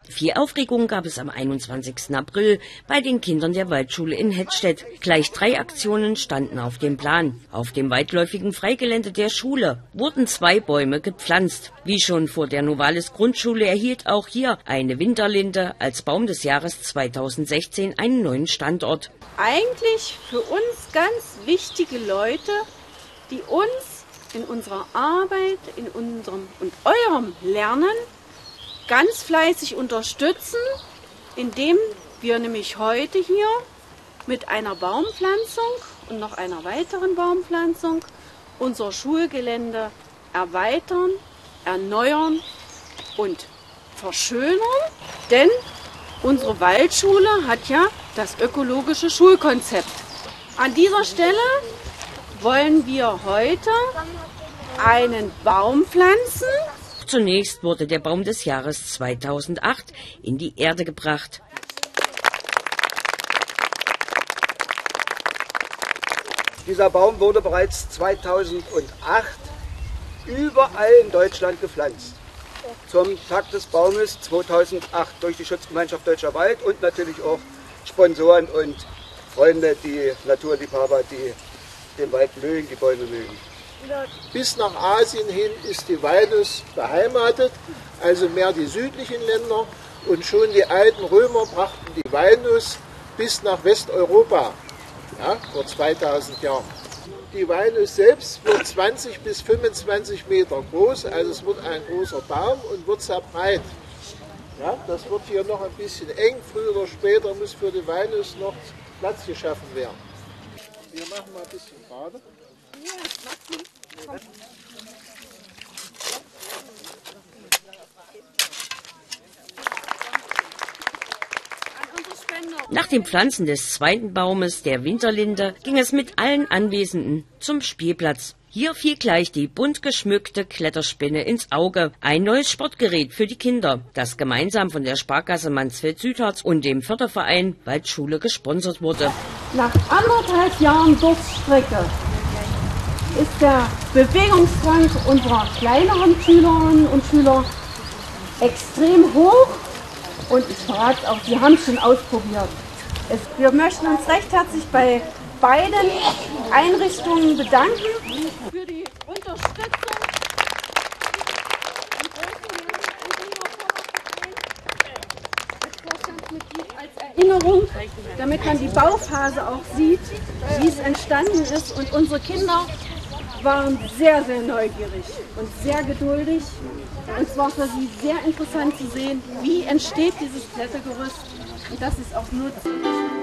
Viel Aufregung gab es am 21. April bei den Kindern der Waldschule in Hettstedt. Gleich 3 Aktionen standen auf dem Plan. Auf dem weitläufigen Freigelände der Schule wurden 2 Bäume gepflanzt. Wie schon vor der Novalis Grundschule erhielt auch hier eine Winterlinde als Baum des Jahres 2016 einen neuen Standort. Eigentlich für uns ganz wichtige Leute, die uns in unserer Arbeit, in unserem und eurem Lernen ganz fleißig unterstützen, indem wir nämlich heute hier mit einer Baumpflanzung und noch einer weiteren Baumpflanzung unser Schulgelände erweitern, erneuern und verschönern. Denn unsere Waldschule hat ja das ökologische Schulkonzept. An dieser Stelle wollen wir heute einen Baum pflanzen. Zunächst wurde der Baum des Jahres 2008 in die Erde gebracht. Dieser Baum wurde bereits 2008 überall in Deutschland gepflanzt. Zum Tag des Baumes 2008 durch die Schutzgemeinschaft Deutscher Wald und natürlich auch Sponsoren und Freunde, die Naturliebhaber, die den Wald mögen, die Bäume mögen. Bis nach Asien hin ist die Walnuss beheimatet, also mehr die südlichen Länder. Und schon die alten Römer brachten die Walnuss bis nach Westeuropa, ja, vor 2000 Jahren. Die Walnuss selbst wird 20 bis 25 Meter groß, also es wird ein großer Baum und wird sehr breit. Ja, das wird hier noch ein bisschen eng, früher oder später muss für die Walnuss noch Platz geschaffen werden. Wir machen mal ein bisschen gerade. Nach dem Pflanzen des zweiten Baumes, der Winterlinde, ging es mit allen Anwesenden zum Spielplatz. Hier fiel gleich die bunt geschmückte Kletterspinne ins Auge. Ein neues Sportgerät für die Kinder, das gemeinsam von der Sparkasse Mansfeld-Südharz und dem Förderverein Waldschule gesponsert wurde. Nach 1,5 Jahren Durststrecke ist der Bewegungsdrang unserer kleineren Schülerinnen und Schüler extrem hoch. Und ich verrate auch, sie haben es schon ausprobiert. Wir möchten uns recht herzlich bei beiden Einrichtungen bedanken für die Unterstützung. Als Erinnerung, damit man die Bauphase auch sieht, wie es entstanden ist. Und unsere Kinder waren sehr, sehr neugierig und sehr geduldig. Und es war für sie sehr interessant zu sehen, wie entsteht dieses Klettergerüst. Und das ist auch nutzen.